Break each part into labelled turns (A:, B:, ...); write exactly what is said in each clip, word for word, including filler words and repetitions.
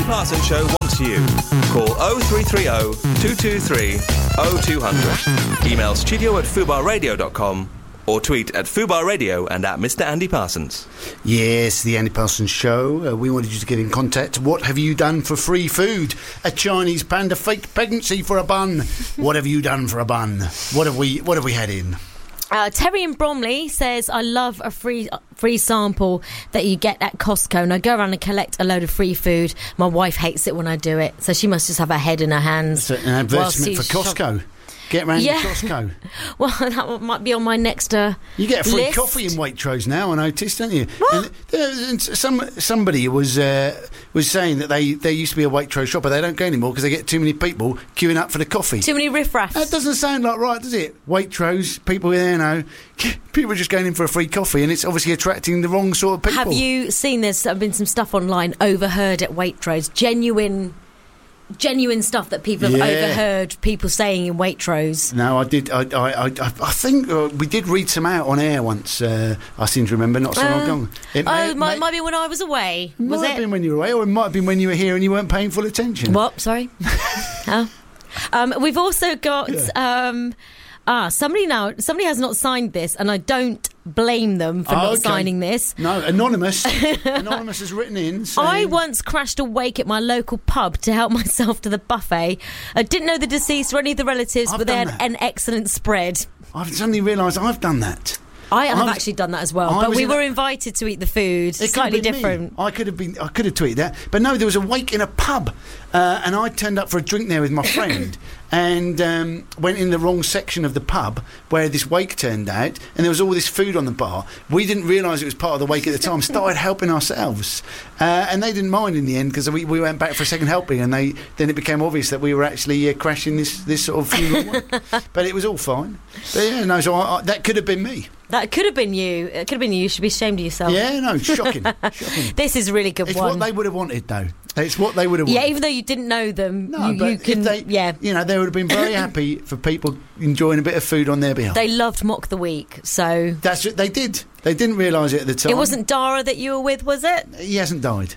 A: Parsons Show wants you. Call oh three three oh, two two three, oh two hundred. Email studio at fubar radio dot com or tweet at Fubar Radio and at Mister Andy Parsons.
B: Yes, the Andy Parsons Show. Uh, we wanted you to get in contact. What have you done for free food? A Chinese panda faked pregnancy for a bun. What have you done for a bun? What have we What have we had in?
C: Uh, Terry in Bromley says, I love a free free sample that you get at Costco, and I go around and collect a load of free food. My wife hates it when I do it, so she must just have her head in her hands.
B: It's an advertisement for Costco. Shop- Get round
C: yeah.
B: to Costco.
C: Well, that might be on my next uh,
B: You get a free
C: list.
B: coffee in Waitrose now, I noticed, don't you?
C: What?
B: And there, and some somebody was uh, was saying that they there used to be a Waitrose shop, but they don't go anymore because they get too many people queuing up for the coffee.
C: Too many riffraffs.
B: That doesn't sound like right, does it? Waitrose, people there, you know, people are just going in for a free coffee, and it's obviously attracting the wrong sort of people.
C: Have you seen there's been some stuff online, overheard at Waitrose, genuine... genuine stuff that people have
B: Yeah.
C: overheard people saying in Waitrose?
B: No, I did. I, I, I, I think uh, we did read some out on air once. Uh, I seem to remember, not so long
C: Uh,
B: ago. It
C: oh,
B: may-
C: it might,
B: may-
C: might be when I was away.
B: might
C: Was
B: have
C: it?
B: been when you were away, or it might have been when you were here and you weren't paying full attention.
C: What? Sorry. oh. um, we've also got
B: Yeah.
C: um, ah somebody now. Somebody has not signed this, and I don't blame them for
B: Oh,
C: not
B: okay.
C: signing this.
B: No, anonymous. Anonymous has written in saying,
C: I once crashed a wake at my local pub to help myself to the buffet. I didn't know the deceased or any of the relatives,
B: I've
C: but they
B: done
C: had
B: that.
C: an excellent spread.
B: I've suddenly realised I've done that.
C: I have
B: I was-
C: actually done that as well,
B: I
C: but
B: was
C: we
B: in
C: were
B: a-
C: invited to eat the food.
B: It could
C: Slightly
B: have been me.
C: different.
B: I could have been. I could have tweeted that, but no, there was a wake in a pub, uh, and I turned up for a drink there with my friend, and um, went in the wrong section of the pub where this wake turned out, and there was all this food on the bar. We didn't realise it was part of the wake at the time. Started helping ourselves, uh, and they didn't mind in the end because we, we went back for a second helping, and they then it became obvious that we were actually uh, crashing this this sort of funeral wake. But it was all fine. But yeah, no, so I, I, that could have been me.
C: That could have been you. It could have been you. You should be ashamed of yourself.
B: Yeah, no, shocking, shocking.
C: This is a really good
B: It's
C: one.
B: what they would have wanted, though. It's what they would have wanted.
C: Yeah, even though you didn't know them,
B: No,
C: you,
B: but
C: you can.
B: if they,
C: yeah,
B: you know, they would have been very happy for people enjoying a bit of food on their behalf.
C: they loved Mock the Week, so
B: That's what they did. They didn't realise it at the time.
C: it wasn't Dara that you were with, was it?
B: He hasn't died.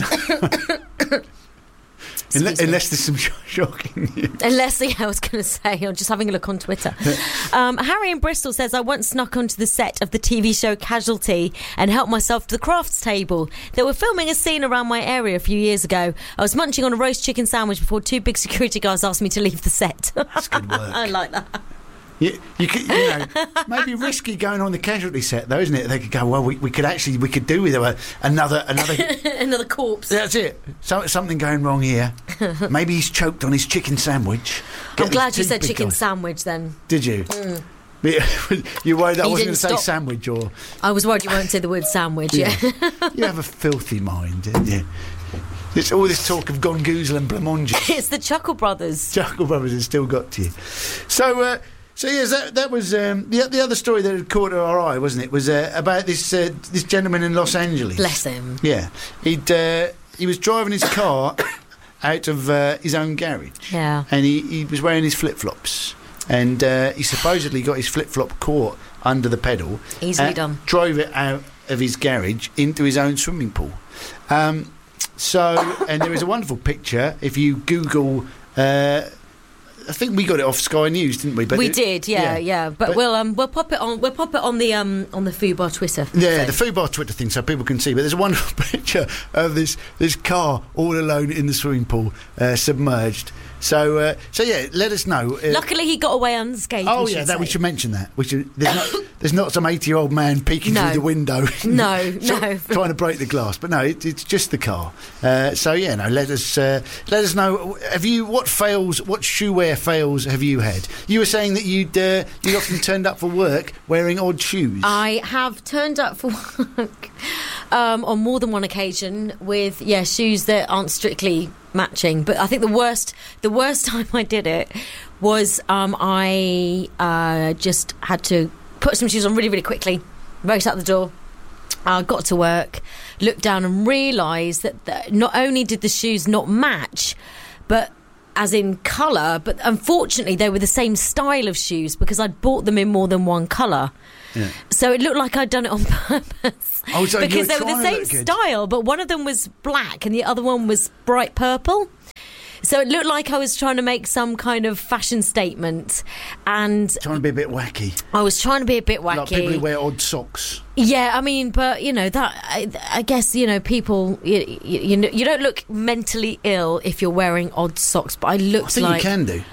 C: Excuse
B: unless,
C: me.
B: unless there's some sh- shocking news.
C: Unless, yeah, I was going to say, I'm just having a look on Twitter. um, Harry in Bristol says, I once snuck onto the set of the T V show Casualty and helped myself to the crafts table. They were filming a scene around my area a few years ago. I was munching on a roast chicken sandwich before two big security guards asked me to leave the set.
B: That's good work.
C: I like that.
B: You, you could, you know, maybe risky going on the Casualty set, though, isn't it? They could go, well, we, we could actually, we could do with a, another, another.
C: Another corpse.
B: That's it. So, something going wrong here. Maybe he's choked on his chicken sandwich. Get
C: I'm glad
B: these
C: you
B: two
C: said
B: big
C: chicken
B: guys.
C: sandwich then.
B: Did you?
C: Mm.
B: You worried that I
C: You
B: wasn't going
C: didn't
B: to say
C: stop.
B: sandwich, or
C: I was worried you won't say the word sandwich, yeah.
B: you have a filthy mind, didn't you? It's all this talk of gongoozle and blancmange.
C: It's the Chuckle Brothers.
B: Chuckle Brothers has still got to you. So, uh, so yes, that, that was um, the the other story that had caught our eye, wasn't it? Was uh, about this uh, this gentleman in Los Angeles.
C: Bless him.
B: Yeah, he'd uh, he was driving his car out of uh, his own garage.
C: Yeah.
B: and he, he was wearing his flip flops, and uh, he supposedly got his flip flop caught under the pedal.
C: Easily
B: and
C: done.
B: Drove it out of his garage into his own swimming pool. Um, so, and there is a wonderful picture if you Google. Uh, I think we got it off Sky News, didn't we? But
C: we
B: it-
C: did, yeah, yeah. But,
B: But-
C: we'll um we'll pop it on we'll pop it on the um on the Fubar Twitter.
B: Yeah,
C: thing.
B: the Fubar Twitter thing, so people can see. But there's a wonderful picture of this this car all alone in the swimming pool, uh, submerged. So, uh, so yeah, let us know. Uh,
C: Luckily, he got away unscathed.
B: oh
C: we
B: yeah,
C: should
B: that we
C: say.
B: should mention that. We should. There's not, there's not some eighty-year-old man peeking
C: No.
B: through the window.
C: No,
B: try-
C: no.
B: trying to break the glass. But no, it, it's just the car. Uh, so yeah, no. Let us uh, let us know. Have you what fails? What shoe wear fails have you had? You were saying that you'd uh, you'd often turned up for work wearing odd shoes.
C: I have turned up for work um, on more than one occasion with yeah shoes that aren't strictly matching. But I think the worst the worst time I did it was um, I uh, just had to put some shoes on really really quickly, raced out the door. I uh, got to work, looked down and realised that the, not only did the shoes not match, but as in colour, but unfortunately they were the same style of shoes because I'd bought them in more than one colour. Yeah. So it looked like I'd done it on purpose.
B: Oh, so
C: because they were the same style, but one of them was black and the other one was bright purple. So it looked like I was trying to make some kind of fashion statement, and
B: trying to be a bit wacky.
C: I was trying to be a bit wacky.
B: Like people who wear odd socks.
C: Yeah, I mean, but you know that. I, I guess you know people. You, you, you know, you don't look mentally ill if you're wearing odd socks. But I looked
B: I think
C: like
B: you can do.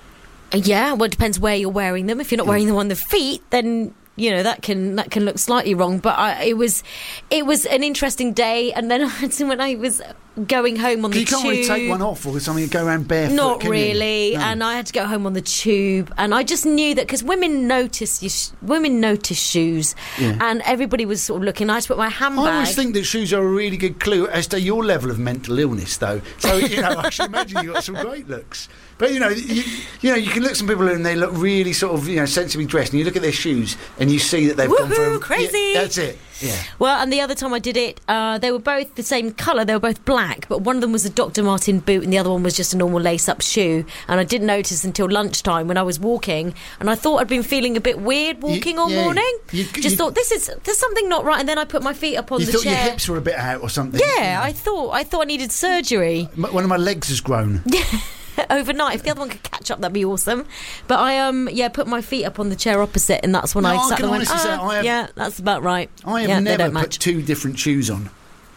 C: Yeah, well, it depends where you're wearing them. If you're not wearing them on the feet, then you know that can that can look slightly wrong. But I, it was it was an interesting day, and then when I was going home on the
B: you
C: tube,
B: can't really take one off or something and go around barefoot.
C: Not
B: can
C: really,
B: you? No.
C: And I had to go home on the tube, and I just knew that because women notice you sh- women notice shoes,
B: Yeah.
C: and everybody was sort of looking. I had to put my handbag.
B: I always think that shoes are a really good clue as to your level of mental illness, though. So you know, I should imagine you got some great looks. But you know, you, you know, you can look at some people and they look really sort of you know sensibly dressed, and you look at their shoes and you see that they've
C: Woohoo,
B: gone for a,
C: crazy.
B: Yeah, that's it. Yeah.
C: Well, and the other time I did it, uh, they were both the same colour. They were both black, but one of them was a Doctor Martin boot and the other one was just a normal lace-up shoe. And I didn't notice until lunchtime when I was walking, and I thought I'd been feeling a bit weird walking
B: You-
C: all
B: yeah.
C: morning.
B: You-
C: just
B: you-
C: thought this is there's something not right, and then I put my feet up on
B: You
C: the
B: thought
C: chair.
B: your hips were a bit out or something.
C: Yeah, I thought I thought I needed surgery.
B: M- One of my legs has grown.
C: Overnight. If the other one could catch up, that'd be awesome. But I um yeah put my feet up on the chair opposite, and that's when
B: No,
C: I
B: I
C: sat
B: can
C: there and went,
B: honestly say
C: ah,
B: I have-
C: yeah, that's about right.
B: I have
C: yeah, they
B: never
C: don't
B: put
C: match.
B: two different shoes on.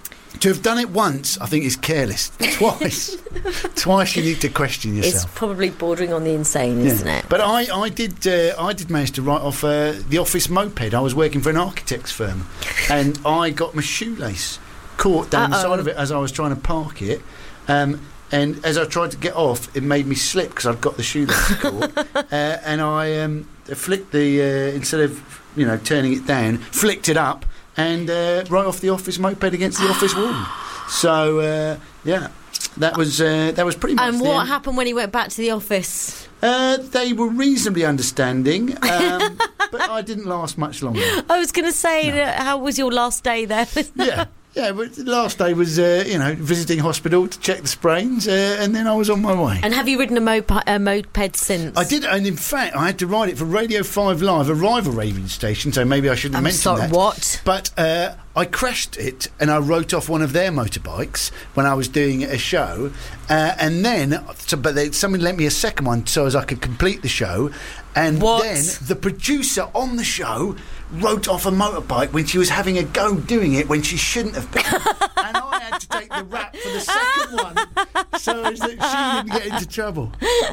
B: To have done it once, I think is careless. Twice, twice you need to question
C: It's
B: yourself.
C: probably bordering on the insane,
B: Yeah.
C: isn't it?
B: But I, I did, uh, I did manage to write off uh, the office moped. I was working for an architect's firm, and I got my shoelace caught down the
C: Uh-oh.
B: side of it as I was trying to park it. Um, and as I tried to get off, it made me slip because I'd got the shoelace caught. Uh, and I um, flicked the uh, instead of you know turning it down, flicked it up, and uh, right off the office moped against the office wall. So uh, yeah, that was uh, that was pretty much.
C: And
B: the
C: what
B: end.
C: happened when he went back to the office?
B: Uh, they were reasonably understanding, um, but I didn't last much longer.
C: I was going to say, that, how was your last day there?
B: Yeah. Yeah, but the last day was, uh, you know, visiting hospital to check the sprains, uh, and then I was on my way.
C: And have you ridden a moped, a moped since?
B: I did, and in fact, I had to ride it for Radio five Live, a rival radio station, so maybe I shouldn't have
C: I'm
B: mentioned
C: sorry,
B: that.
C: what?
B: But uh, I crashed it, and I wrote off one of their motorbikes when I was doing a show, uh, and then, so, but they, somebody lent me a second one so as I could complete the show, and
C: What?
B: then the producer on the show wrote off a motorbike when she was having a go doing it when she shouldn't have been. And I had to take the rap for the second one so as that she didn't get into trouble.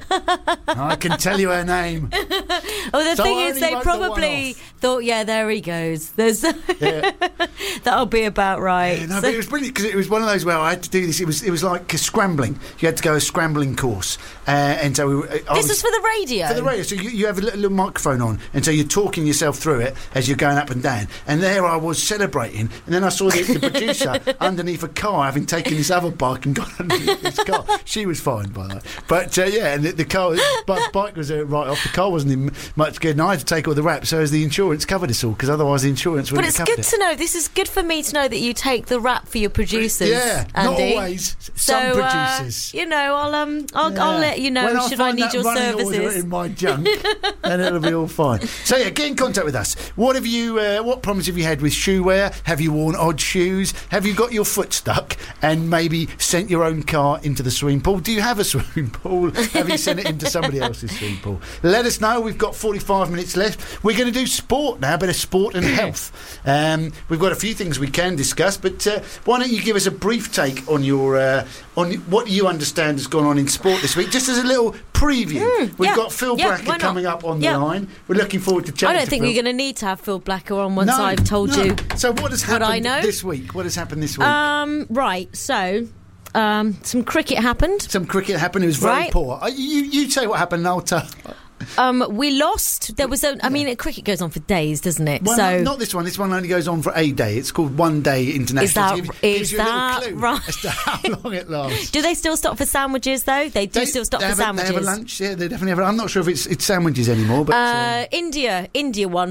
B: I can tell you her name.
C: Oh, the
B: So
C: thing
B: I
C: is,
B: only
C: they
B: wrote the one
C: probably
B: off.
C: thought, yeah, there he goes. There's
B: Yeah.
C: That'll be about right.
B: Yeah, no,
C: So-
B: but it was brilliant because it was one of those where I had to do this. It was it was like a scrambling. You had to go a scrambling course, uh, and so we, were- I
C: this
B: was,
C: is for the radio.
B: For the radio, so you, you have a little, little microphone on, and so you're talking yourself through it as you're going up and down. And there I was celebrating, and then I saw the, the producer underneath a car, having taken this other bike and gone underneath this car. She was fine, by the way. But uh, yeah, and the, the car, but bike was uh, right off. The car wasn't in much good, and I had to take all the rap so as the insurance covered us all, because otherwise the insurance
C: But
B: wouldn't
C: it's
B: have covered
C: good
B: it.
C: to know. This is good for me to know that you take the rap for your producers.
B: Yeah, not
C: Andy.
B: always.
C: So,
B: Some
C: uh,
B: producers.
C: you know, I'll um, I'll,
B: Yeah.
C: I'll let you know
B: When
C: should I
B: find
C: need
B: that
C: your
B: running order
C: services.
B: in my junk, then it'll be all fine. So yeah, get in contact with us. What have you? Uh, what problems have you had with shoe wear? Have you worn odd shoes? Have you got your foot stuck and maybe sent your own car into the swimming pool? Do you have a swimming pool? Have you sent it into somebody else's swimming pool? Let us know. We've got forty-five minutes left. We're going to do sport now, a bit of sport and health. Um, we've got a few things we can discuss, but uh, why don't you give us a brief take on your uh, on what you understand has gone on in sport this week, just as a little preview.
C: Mm,
B: We've
C: yeah,
B: got Phil
C: yeah,
B: Brackett
C: why not?
B: coming up on
C: Yeah.
B: the line. We're looking forward to chatting.
C: I don't
B: to
C: think
B: Phil.
C: we're going to need to have Phil Blacker on once
B: No,
C: I've told
B: no.
C: you.
B: So what has
C: what I
B: happened
C: know.
B: this week? What has happened this week?
C: Um, right, so um, some cricket happened.
B: Some cricket happened. It was very
C: Right.
B: poor. Uh, you you say what happened, and I'll tell.
C: Um, we lost. There was a. I mean, cricket goes on for days, doesn't it?
B: Well,
C: so
B: no, not this one. This one only goes on for a day. It's called One Day International.
C: Is that-
B: So it gives-
C: is
B: gives you a little
C: that
B: clue
C: right?
B: as to how long it lasts.
C: do they still stop for sandwiches though? They do
B: They-
C: still stop
B: they
C: for
B: have a-
C: sandwiches.
B: They have a lunch. Yeah, they definitely have. A, I'm not sure if it's it's sandwiches anymore, but uh,
C: Uh, India, India won, right?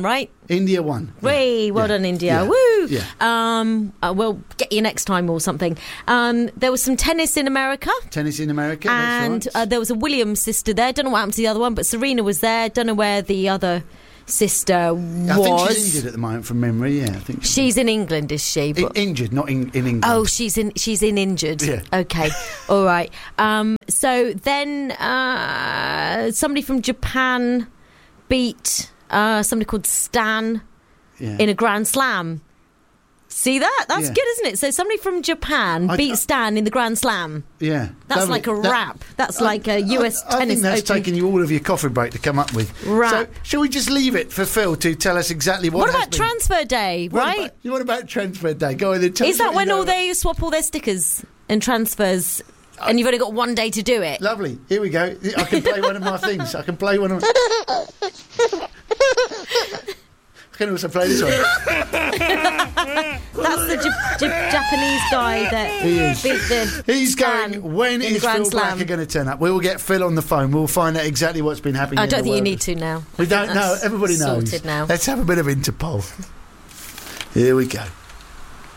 B: India won.
C: Way, well
B: yeah.
C: done, India.
B: Yeah.
C: Woo!
B: Yeah.
C: Um, uh, we'll get you next time or something. Um, there was some tennis in America.
B: Tennis in America,
C: and
B: that's right.
C: uh, there was a Williams sister there. Don't know what happened to the other one, but Serena was there. Don't know where the other sister was.
B: I think she's injured at the moment from memory, yeah. I think
C: she's, she's in England, is she?
B: In, injured, not in, in England.
C: Oh, she's in she's in injured.
B: Yeah.
C: Okay. All right. Um, so then uh, somebody from Japan beat uh, somebody called Stan yeah. in a Grand Slam. See that? That's
B: yeah.
C: good, isn't it? So somebody from Japan
B: I,
C: beat
B: I,
C: Stan in the Grand Slam.
B: Yeah.
C: That's
B: Lovely.
C: like a
B: that,
C: rap. That's
B: I,
C: like a U S
B: I, I
C: tennis
B: think that's
C: open.
B: taken you all of your coffee break to come up with.
C: Rap.
B: So, shall we just leave it for Phil to tell us exactly what
C: What
B: has
C: about
B: been?
C: Transfer Day,
B: What
C: right?
B: About, you want about Transfer Day? Go on then. Tell
C: Is
B: us
C: that
B: what
C: when
B: you know
C: all
B: about.
C: they swap all their stickers and transfers and you've only got one day to do it?
B: Lovely. Here we go. I can play one of my things. I can play one of my... I can also play this one.
C: That's the J- J- Japanese guy that
B: He is.
C: beat the
B: He's
C: Stan
B: going, when
C: in the
B: is
C: Grand
B: Phil
C: Slam.
B: Blacker going to turn up? We will get Phil on the phone. We'll find out exactly what's been happening
C: I
B: in
C: don't
B: the
C: think you
B: world.
C: need to now.
B: We don't know.
C: That's
B: Everybody knows.
C: sorted now.
B: Let's have a bit of Interpol. Here we go.